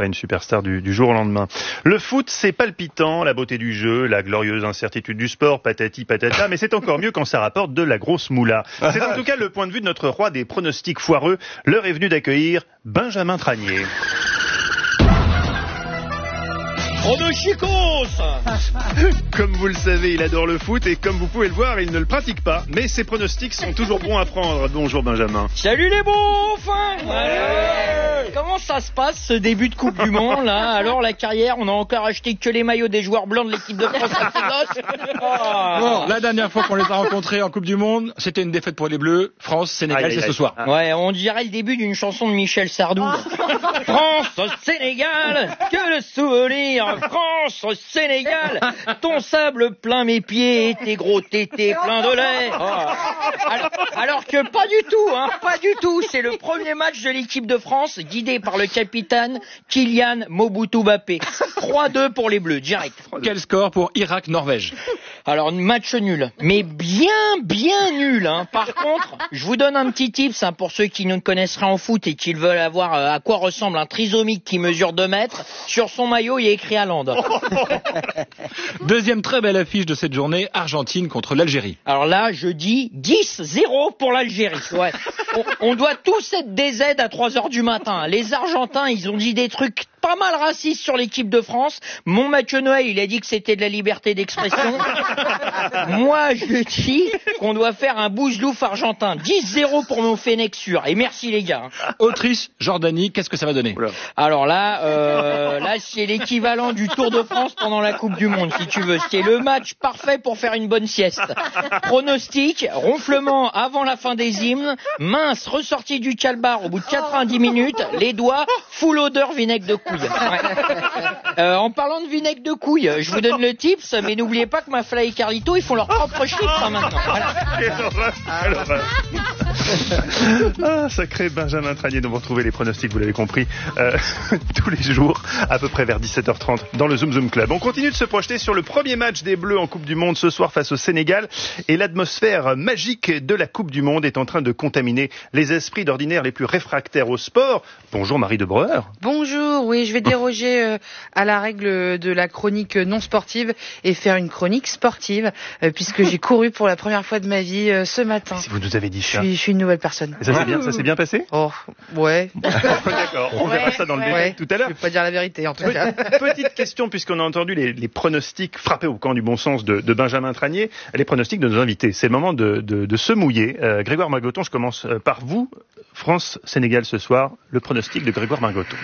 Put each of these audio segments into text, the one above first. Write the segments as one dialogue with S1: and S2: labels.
S1: pas une superstar du jour au lendemain. Le foot, c'est palpitant, la beauté du jeu, la glorieuse incertitude du sport, patati patata, mais c'est encore mieux quand ça rapporte de la grosse moula. C'est en tout cas le point de vue de notre roi des pronostics foireux. L'heure est venue d'accueillir Benjamin Tranier.
S2: Pronosticos.
S1: Comme vous le savez, il adore le foot et comme vous pouvez le voir, il ne le pratique pas. Mais ses pronostics sont toujours bons à prendre. Bonjour Benjamin.
S2: Salut les beaufs. Comment ça se passe ce début de Coupe du Monde là? Alors la carrière, on a encore acheté que les maillots des joueurs blancs de l'équipe de France à
S3: Bon, la dernière fois qu'on les a rencontrés en Coupe du Monde, c'était une défaite pour les Bleus. France-Sénégal, c'est ce soir.
S2: Ouais, on dirait le début d'une chanson de Michel Sardou. France-Sénégal, que le souvenir. France-Sénégal, ton sable plein mes pieds et tes gros tétés pleins de lait. Alors que pas du tout, hein, pas du tout. C'est le premier match de l'équipe de France guidé par le capitaine Kylian Mobutu Mbappé. 3-2 pour les Bleus, direct.
S3: Quel score pour Irak-Norvège?
S2: Alors, match nul, mais bien nul. Hein. Par contre, je vous donne un petit tips hein, pour ceux qui ne connaissent rien en foot et qui veulent avoir à quoi ressemble un trisomique qui mesure 2 mètres. Sur son maillot, il y a écrit Haaland.
S3: Deuxième très belle affiche de cette journée, Argentine contre l'Algérie.
S2: Alors là, je dis 10-0 pour l'Algérie. Ouais. On doit tous être des aides à 3h du matin. Les Argentins, ils ont dit des trucs pas mal racistes sur l'équipe de France. Mon Mathieu Noël, il a dit que c'était de la liberté d'expression. Moi, je dis qu'on doit faire un bougelouf argentin. 10-0 pour mon Fennec sûr. Et merci les gars.
S3: Autriche, Jordanie, qu'est-ce que ça va donner?
S2: Alors là, c'est l'équivalent du Tour de France pendant la Coupe du Monde, si tu veux. C'est le match parfait pour faire une bonne sieste. Pronostic, ronflement avant la fin des hymnes, mince ressortie du calbar au bout de 90 minutes, les doigts, full odeur vinaigre de couille. Ouais. En parlant de vinaigre de couille, je vous donne le tips, mais n'oubliez pas que Mafla et Carlito, ils font leur propre chiffre maintenant. Voilà.
S1: Quelle horreur. Sacré Benjamin Tranier, dont vous retrouvez les pronostics, vous l'avez compris, tous les jours, à peu près vers 17h30, dans le Zoom Zoom Club. On continue de se projeter sur le premier match des Bleus en Coupe du Monde ce soir face au Sénégal, et l'atmosphère magique de la Coupe du Monde est en train de contaminer les esprits d'ordinaire les plus réfractaires au sport. Bonjour Marie de Breuer.
S4: Bonjour, oui, je vais déroger à la règle de la chronique non sportive et faire une chronique sportive, puisque j'ai couru pour la première fois de ma vie ce matin.
S1: Si vous nous avez dit ça.
S4: Je suis une nouvelle personne.
S1: Et ça s'est bien passé?
S4: Oh, ouais.
S1: D'accord, on verra ça dans le détail tout à l'heure.
S4: Je vais pas dire la vérité en tout cas.
S1: Petite question, puisqu'on a entendu les pronostics frappés au camp du bon sens de Benjamin Tranier, les pronostics de nos invités. C'est le moment de se mouiller. Grégoire Margoton, je commence par vous. France-Sénégal ce soir, le pronostic de Grégoire Margoton.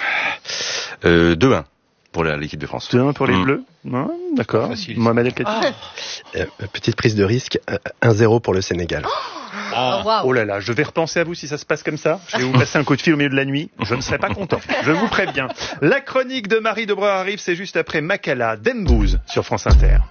S5: 2-1 pour l'équipe de France.
S1: 2-1 pour les Bleus. D'accord. Mohamed El Khatib.
S6: Petite prise de risque, 1-0 pour le Sénégal.
S1: Oh là là, je vais repenser à vous si ça se passe comme ça. Je vais vous passer un coup de fil au milieu de la nuit. Je ne serai pas content. Je vous préviens. La chronique de Marie de Breuer arrive, c'est juste après Makala Dembouz sur France Inter.